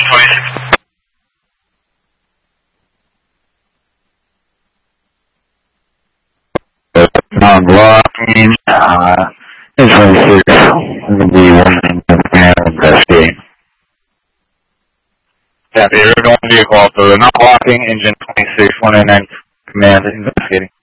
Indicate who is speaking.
Speaker 1: Blocking, in 26, will be one investigating. Copy, everyone vehicle, so they're not blocking, engine 26, 109, command investigating.